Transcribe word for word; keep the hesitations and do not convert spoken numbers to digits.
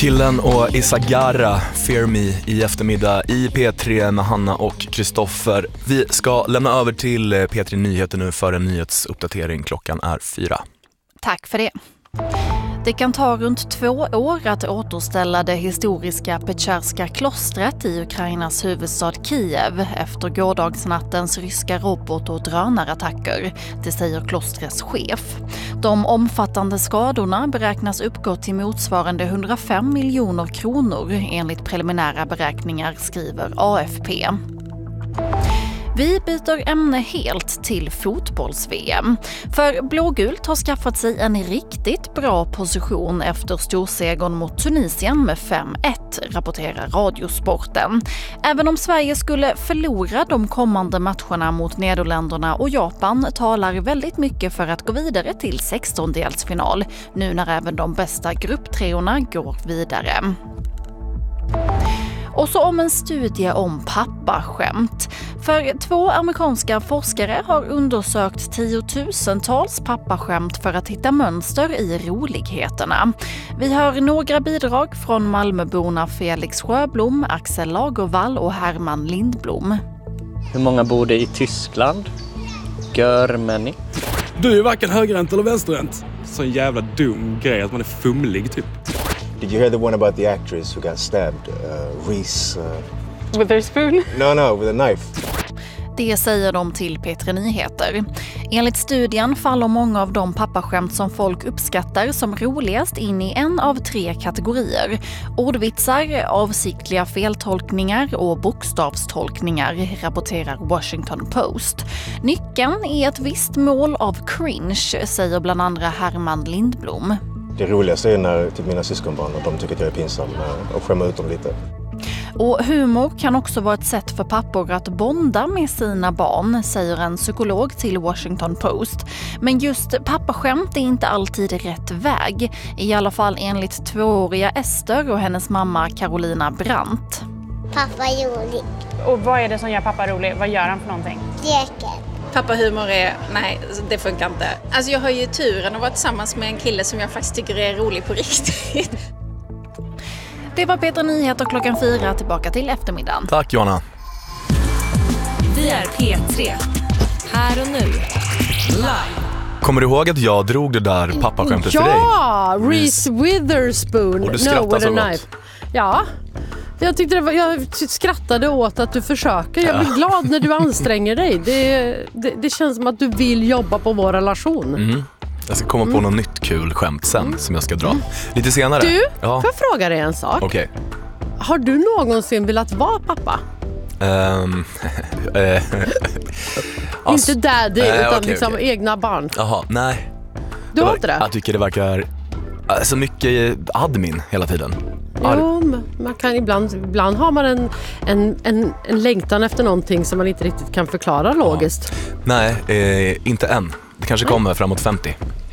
Killen och Isagara, Fear Me, i eftermiddag i P tre med Hanna och Kristoffer. Vi ska lämna över till P tre Nyheter nu för en nyhetsuppdatering. Klockan är fyra. Tack för det. Det kan ta runt två år att återställa det historiska Petscherska klostret i Ukrainas huvudstad Kiev efter gårdagsnattens ryska robot- och drönarattacker, det säger klostrets chef. De omfattande skadorna beräknas uppgå till motsvarande hundrafem miljoner kronor enligt preliminära beräkningar, skriver A F P. Vi byter ämne helt till fotbolls-V M. För blågult har skaffat sig en riktigt bra position efter storsegern mot Tunisien med fem ett, rapporterar Radiosporten. Även om Sverige skulle förlora de kommande matcherna mot Nederländerna och Japan talar väldigt mycket för att gå vidare till sextondelsfinal, nu när även de bästa grupptreorna går vidare. Och så om en studie om pappaskämt. För två amerikanska forskare har undersökt tiotusentals pappaskämt för att hitta mönster i roligheterna. Vi har några bidrag från Malmöborna Felix Sjöblom, Axel Lagervall och Herman Lindblom. Hur många bor det i Tyskland? Germany. Du är varken högerhänt eller vänsterhänt. Så en jävla dum grej att man är fumlig typ. Did you hear the one about the actress who got stabbed? Uh, Reese... Uh... With their spoon? No, no, with a knife. Det säger de till P tre Nyheter. Enligt studien faller många av de pappaskämt som folk uppskattar som roligast in i en av tre kategorier. Ordvitsar, avsiktliga feltolkningar och bokstavstolkningar, rapporterar Washington Post. Nyckeln är ett visst mål av cringe, säger bland andra Herman Lindblom. Det roligaste är när typ mina syskonbarn och de tycker att jag är pinsam och skämma ut dem lite. Och humor kan också vara ett sätt för pappor att bonda med sina barn, säger en psykolog till Washington Post. Men just pappaskämt är inte alltid rätt väg, i alla fall enligt tvååriga Ester och hennes mamma Carolina Brandt. Pappa är rolig. Och vad är det som gör pappa rolig? Vad gör han för någonting? Leker. Pappahumor är, nej, det funkar inte. Alltså jag har ju turen att vara tillsammans med en kille som jag faktiskt tycker är rolig på riktigt. Det var P tre Nyheter klockan fyra, tillbaka till eftermiddagen. Tack Johanna. Vi är P tre. Här och nu. Live. Kommer du ihåg att jag drog det där pappaskämtet ja, för dig? Ja, Reese Witherspoon. Och du skrattade så gott. Ja, jag tyckte det var, jag skrattade åt att du försöker. Jag blir ja. glad när du anstränger dig. Det, det, det känns som att du vill jobba på vår relation. Mm. Jag ska komma på mm. något nytt kul skämt sen mm. som jag ska dra mm. lite senare. Du, ja. får jag fråga dig en sak? Okej. Okay. Har du någonsin velat vara pappa? Um, inte daddy, äh, utan okay, liksom okay. egna barn. Jaha, nej. Du har inte det? Jag tycker det verkar så mycket admin hela tiden. Jo, man kan ibland, ibland har man en, en, en, en längtan efter någonting som man inte riktigt kan förklara logiskt. Ja. Nej, eh, inte än. Det kanske kommer framåt femtio.